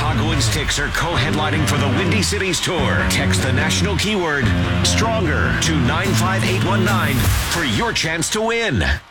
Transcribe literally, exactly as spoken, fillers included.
Chicago and Styx are co-headlining for the Windy Cities Tour. Text the national keyword STRONGER to nine five eight one nine for your chance to win.